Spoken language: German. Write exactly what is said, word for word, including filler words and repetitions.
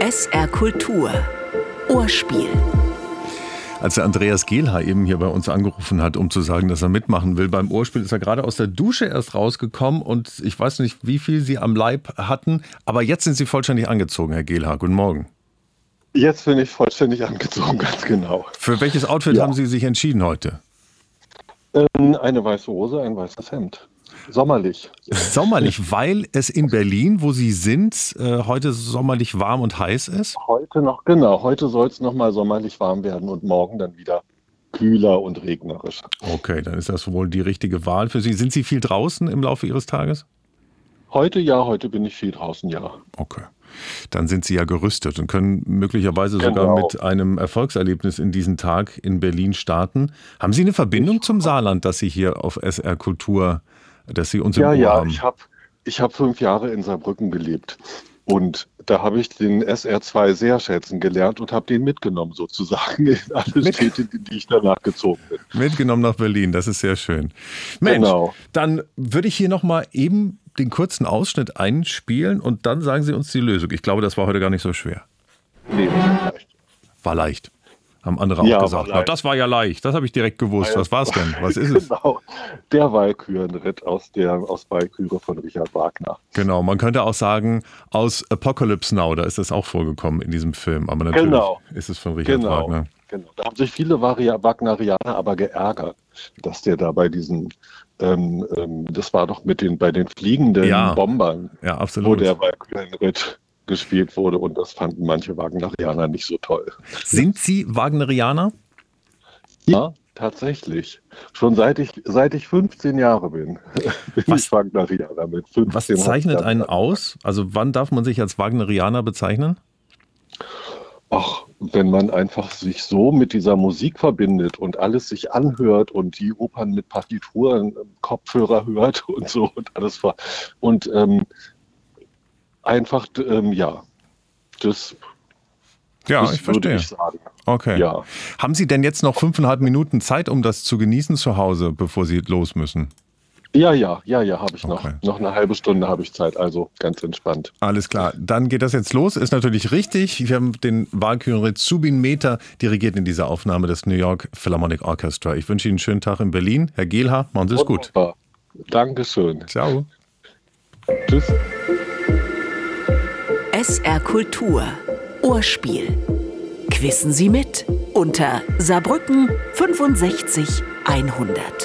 S R Kultur. Ohrspiel. Als der Andreas Gehlhaar eben hier bei uns angerufen hat, um zu sagen, dass er mitmachen will beim Ohrspiel, ist er gerade aus der Dusche erst rausgekommen und ich weiß nicht, wie viel Sie am Leib hatten, aber jetzt sind Sie vollständig angezogen, Herr Gehlhaar. Guten Morgen. Jetzt bin ich vollständig angezogen, ganz genau. Für welches Outfit ja. haben Sie sich entschieden heute? Ähm, eine weiße Hose, ein weißes Hemd. Sommerlich. Sommerlich, weil es in Berlin, wo Sie sind, äh, heute sommerlich warm und heiß ist? Heute noch, genau. Heute soll es nochmal sommerlich warm werden und morgen dann wieder kühler und regnerisch. Okay, dann ist das wohl die richtige Wahl für Sie. Sind Sie viel draußen im Laufe Ihres Tages? Heute ja, heute bin ich viel draußen, ja. Okay. Dann sind Sie ja gerüstet und können möglicherweise Genau. sogar mit einem Erfolgserlebnis in diesen Tag in Berlin starten. Haben Sie eine Verbindung zum Saarland, dass Sie hier auf S R Kultur, dass Sie uns im Ja, Ohr ja, haben? ich habe ich hab fünf Jahre in Saarbrücken gelebt und da habe ich den S R zwei sehr schätzen gelernt und habe den mitgenommen sozusagen in alle Mit- Städte, in die ich danach gezogen bin. Mitgenommen nach Berlin, das ist sehr schön. Mensch, Genau. dann würde ich hier nochmal eben den kurzen Ausschnitt einspielen und dann sagen Sie uns die Lösung. Ich glaube, das war heute gar nicht so schwer. Nee, vielleicht. War leicht. Haben andere Ja, auch war gesagt. leicht. Na, das war ja leicht. Das habe ich direkt gewusst. Was war es denn? Was ist es? Genau, der Walkürenritt aus der aus Walküre von Richard Wagner. Genau, man könnte auch sagen, aus Apocalypse Now, da ist das auch vorgekommen in diesem Film. Aber natürlich Genau. ist es von Richard Genau, Wagner. genau. Da haben sich viele Varia- Wagnerianer aber geärgert, dass der da bei diesen, ähm, ähm, das war doch mit den bei den fliegenden Ja. Bombern, Ja, wo absolut. der Walkürenritt gespielt wurde und das fanden manche Wagnerianer nicht so toll. Sind Sie Wagnerianer? Ja, tatsächlich. Schon seit ich seit ich fünfzehn Jahre bin, bin Was- ich Wagnerianer. Mit fünfzehn Was habe ich zeichnet dann- einen aus? Also wann darf man sich als Wagnerianer bezeichnen? Ach, wenn man einfach sich so mit dieser Musik verbindet und alles sich anhört und die Opern mit Partituren, ähm, Kopfhörer hört und so und alles war. Und ähm, einfach, d- ähm, ja, das, Ja, das ich würde verstehe. ich sagen. Okay. Ja. Haben Sie denn jetzt noch fünfeinhalb Minuten Zeit, um das zu genießen zu Hause, bevor Sie los müssen? Ja, ja, ja, ja, habe ich noch. Okay. Noch eine halbe Stunde habe ich Zeit, also ganz entspannt. Alles klar, dann geht das jetzt los. Ist natürlich richtig. Wir haben den Walkürenritt Zubin Mehta dirigiert in dieser Aufnahme des New York Philharmonic Orchestra. Ich wünsche Ihnen einen schönen Tag in Berlin. Herr Gehlhaar, machen Sie es gut. Wunderbar. Dankeschön. Ciao. Tschüss. S R Kultur. Ohrspiel. Quissen Sie mit unter Saarbrücken fünfundsechzig hundert.